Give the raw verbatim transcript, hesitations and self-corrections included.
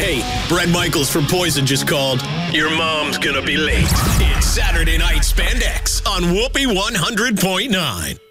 Hey, Bret Michaels from Poison just called. Your mom's gonna be late. It's Saturday Night Spandex on Whoopee one hundred point nine.